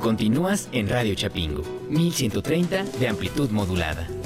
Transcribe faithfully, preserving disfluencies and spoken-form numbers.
Continúas en Radio Chapingo, mil ciento treinta de amplitud modulada.